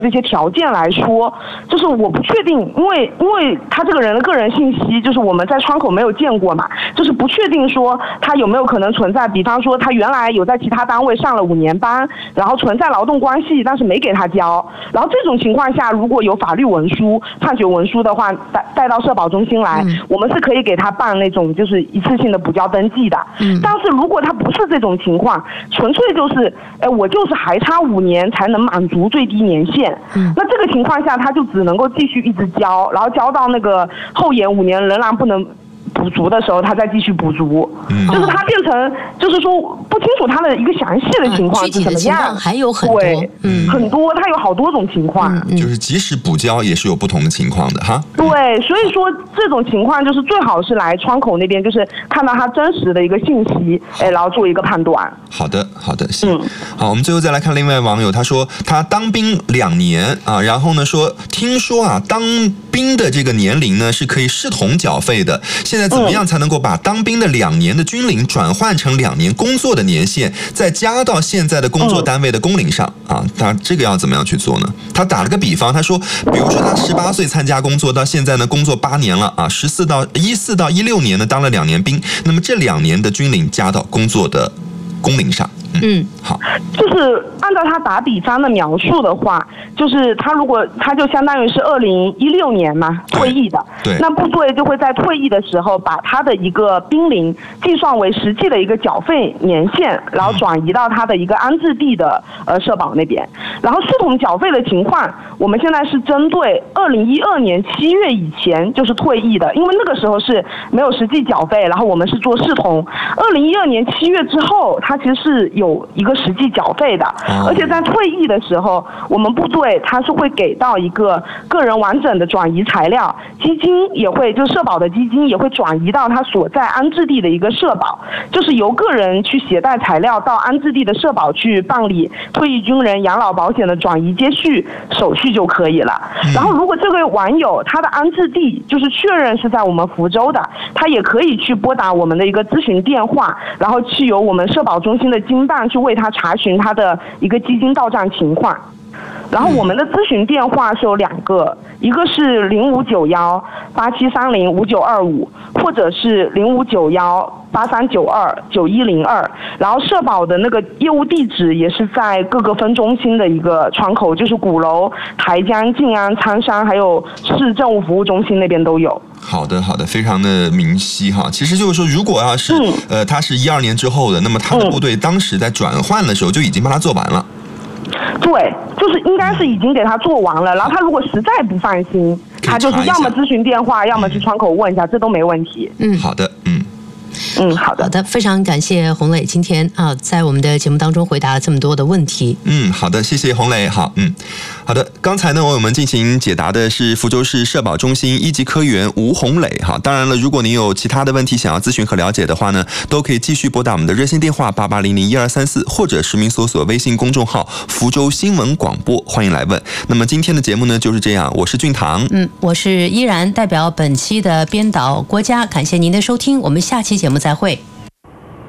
这些条件来说，就是我不确定，因为他这个人的个人信息，就是我们在窗口没有见过嘛，就是不确定说他有没有可能存在，比方说他原来有在其他单位上了5年班，然后存在劳动关系，但是没给他交，然后这种情况下，如果有法律文书、判决文书的话，带到社保中心来，我们是可以给他办那种就是一次性的补交登记的。但是如果他不是这种情况，纯粹就是，我就是还差5年才能满足最低年限。那这个情况下，他就只能够继续一直交，然后交到那个后延5年仍然不能补足的时候，他再继续补足。就是他变成，就是说不清楚他的一个详细的情况是怎么样， 还有很多， 很多，他有好多种情况。 就是即使补交也是有不同的情况的哈。 对，所以说这种情况就是最好是来窗口那边，就是看到他真实的一个信息，然后做一个判断。 好的，行。好，我们最后再来看另外网友，他说他当兵2年啊，然后呢说听说啊当兵的这个年龄呢是可以视同缴费的，现在怎么样才能够把当兵的2年的军龄转换成2年工作的年限，再加到现在的工作单位的工龄上啊？他这个要怎么样去做呢？他打了个比方，他说，比如说他18岁参加工作，到现在呢工作8年了啊，14到16年呢当了2年兵，那么这2年的军龄加到工作的工龄上。好， 就是按照他打比方的描述的话，就是他就相当于是2016年嘛退役的， 对， 那部队就会在退役的时候把他的一个兵龄计算为实际的一个缴费年限，然后转移到他的一个安置地的社保那边。然后视同缴费的情况，我们现在是针对2012年7月以前就是退役的，因为那个时候是没有实际缴费，然后我们是做视同。2012年7月之后，他其实是有一个实际缴费的，而且在退役的时候，我们部队他是会给到一个个人完整的转移材料，基金也会，就社保的基金也会转移到他所在安置地的一个社保，就是由个人去携带材料到安置地的社保去办理退役军人养老保险的转移接续手续就可以了。然后如果这位网友他的安置地就是确认是在我们福州的，他也可以去拨打我们的一个咨询电话，然后去由我们社保中心的经办去为他查询他的一个基金到账情况。然后我们的咨询电话是有2个，一个是059187305925，或者是059183929102。然后社保的那个业务地址也是在各个分中心的一个窗口，就是鼓楼、台江、静安、苍山，还有市政务服务中心那边都有。 好的，非常的明晰哈。其实就是说，如果要是他是12年之后的，那么他的部队当时在转换的时候就已经帮他做完了。 对，就是应该是已经给他做完了，然后他如果实在不放心，他就是要么咨询电话，要么去窗口问一下，这都没问题。 好的， 好的，非常感谢洪磊今天在我们的节目当中回答了这么多的问题。 好的，谢谢洪磊。好的，刚才呢，我们进行解答的是福州市社保中心1级科员吴洪磊。当然了，如果您有其他的问题想要咨询和了解的话呢，都可以继续拨打我们的热线电话88001234，或者实名搜索微信公众号福州新闻广播，欢迎来问。那么今天的节目呢就是这样，我是俊堂， 我是依然，代表本期的编导郭佳，感谢您的收听，我们下期节目再会。